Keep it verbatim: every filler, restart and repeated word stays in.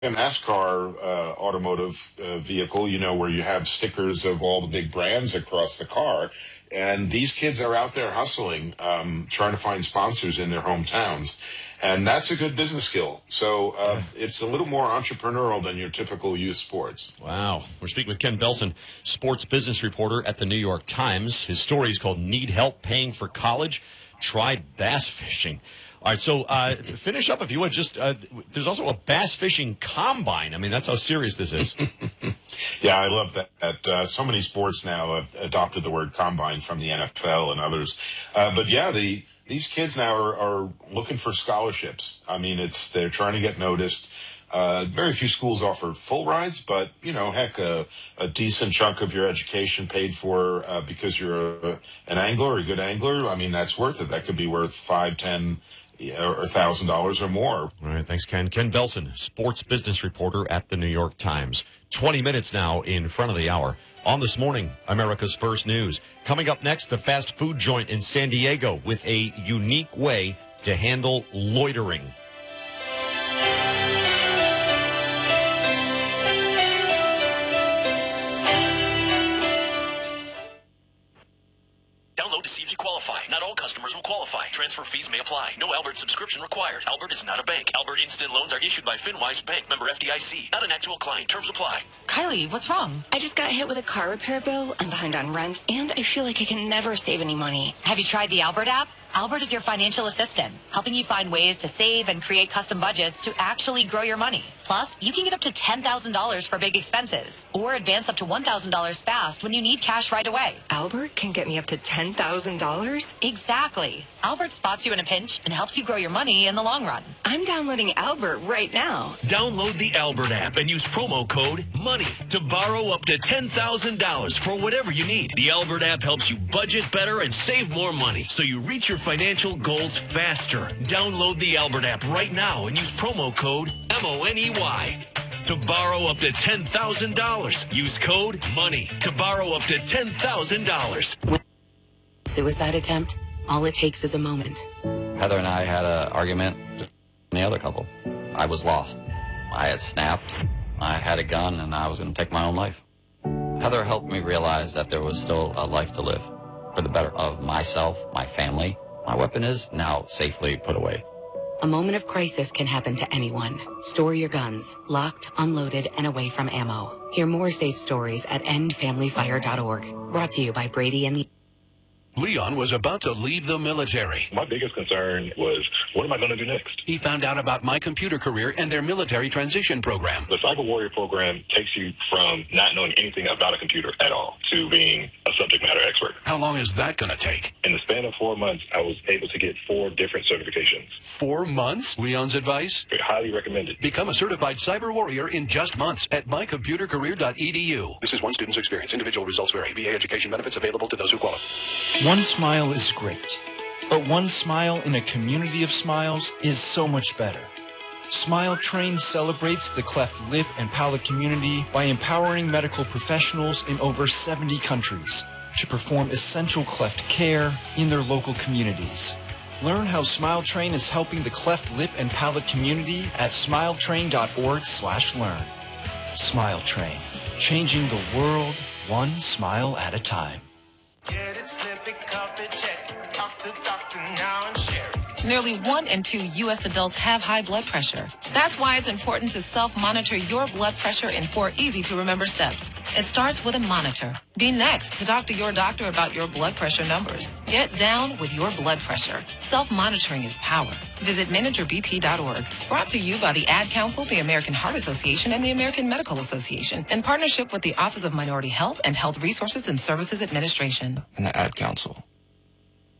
a NASCAR uh, automotive uh, vehicle, you know, where you have stickers of all the big brands across the car. And these kids are out there hustling, um, trying to find sponsors in their hometowns. And that's a good business skill. So uh, it's a little more entrepreneurial than your typical youth sports. Wow. We're speaking with Ken Belson, sports business reporter at the New York Times. His story is called Need Help Paying for College? Try Bass Fishing. All right, so uh, to finish up, if you would, just uh, there's also a bass fishing combine. I mean, that's how serious this is. Yeah, I love that. that uh, so many sports now have adopted the word combine from the N F L and others. Uh, but yeah, the these kids now are, are looking for scholarships. I mean, it's they're trying to get noticed. Uh, very few schools offer full rides, but, you know, heck, a, a decent chunk of your education paid for uh, because you're a, an angler or a good angler. I mean, that's worth it. That could be worth five, ten, or a thousand dollars or more. All right, thanks, Ken. Ken Belson, sports business reporter at the New York Times. Twenty minutes now in front of the hour. On This Morning, America's First News. Coming up next, the fast food joint in San Diego with a unique way to handle loitering. Download to see if you qualify. Not all customers will qualify. Transfer fees may apply. No Albert subscription required. Albert is not a bank. Albert Instant Loans are issued by FinWise Bank, member F D I C. Not an actual client. Terms apply. Kylie, what's wrong? I just got hit with a car repair bill. I'm behind on rent, and I feel like I can never save any money. Have you tried the Albert app? Albert is your financial assistant, helping you find ways to save and create custom budgets to actually grow your money. Plus, you can get up to ten thousand dollars for big expenses, or advance up to one thousand dollars fast when you need cash right away. Albert can get me up to ten thousand dollars? Exactly. Albert spots you in a pinch and helps you grow your money in the long run. I'm downloading Albert right now. Download the Albert app and use promo code MONEY to borrow up to ten thousand dollars for whatever you need. The Albert app helps you budget better and save more money, so you reach your financial goals faster. Download the Albert app right now and use promo code M O N E Y to borrow up to ten thousand dollars. Use code MONEY to borrow up to ten thousand dollars. Suicide attempt, all it takes is a moment. Heather and I had an argument with the other couple. I was lost. I had snapped. I had a gun, and I was going to take my own life. Heather helped me realize that there was still a life to live for the better of myself, my family. My weapon is now safely put away. A moment of crisis can happen to anyone. Store your guns, locked, unloaded, and away from ammo. Hear more safe stories at end family fire dot org. Brought to you by Brady and the... Leon was about to leave the military. My biggest concern was, what am I going to do next? He found out about My Computer Career and their military transition program. The Cyber Warrior program takes you from not knowing anything about a computer at all to being a subject matter expert. How long is that going to take? In the span of four months, I was able to get four different certifications. Four months? Leon's advice? Highly recommended. Become a certified cyber warrior in just months at my computer career dot e d u. This is one student's experience. Individual results vary. V A education benefits available to those who qualify. One smile is great, but one smile in a community of smiles is so much better. Smile Train celebrates the cleft lip and palate community by empowering medical professionals in over seventy countries to perform essential cleft care in their local communities. Learn how Smile Train is helping the cleft lip and palate community at smile train dot org slash learn. Smile Train, changing the world one smile at a time. Get it, slip it, cuff it, check it, talk to doctor now and share it. Nearly one in two U S adults have high blood pressure. That's why it's important to self-monitor your blood pressure in four easy-to-remember steps. It starts with a monitor. Be next to talk to your doctor about your blood pressure numbers. Get down with your blood pressure. Self-monitoring is power. Visit manager b p dot org. Brought to you by the Ad Council, the American Heart Association, and the American Medical Association, in partnership with the Office of Minority Health and Health Resources and Services Administration. And the Ad Council.